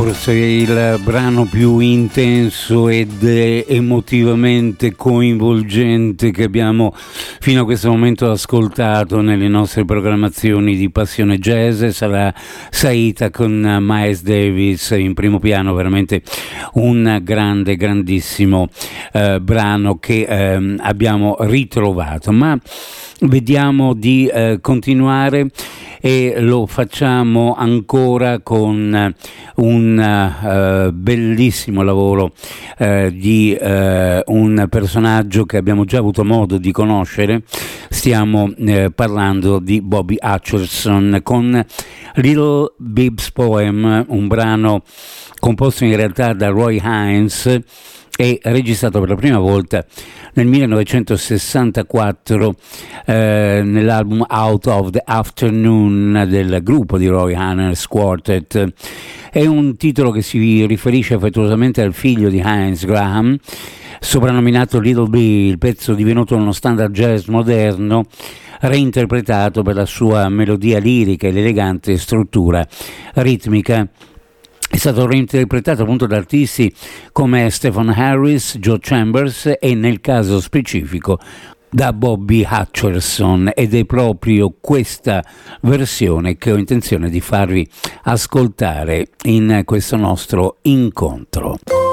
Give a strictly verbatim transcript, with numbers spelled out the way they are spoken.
Forse il brano più intenso ed emotivamente coinvolgente che abbiamo fino a questo momento ascoltato nelle nostre programmazioni di Passione Jazz sarà Saita con Miles Davis in primo piano, veramente un grande, grandissimo eh, brano che eh, abbiamo ritrovato. Ma vediamo di eh, continuare e lo facciamo ancora con un uh, bellissimo lavoro uh, di uh, un personaggio che abbiamo già avuto modo di conoscere. Stiamo uh, parlando di Bobby Hutcherson con Little Bib's Poem, un brano composto in realtà da Roy Haynes e registrato per la prima volta nel millenovecentosessantaquattro eh, nell'album Out of the Afternoon del gruppo di Roy Haynes Quartet. È un titolo che si riferisce affettuosamente al figlio di Haynes, Graham, soprannominato Little B. Il pezzo, divenuto uno standard jazz moderno, reinterpretato per la sua melodia lirica e l'elegante struttura ritmica. È stato reinterpretato appunto da artisti come Stephen Harris, Joe Chambers e nel caso specifico da Bobby Hutcherson, ed è proprio questa versione che ho intenzione di farvi ascoltare in questo nostro incontro.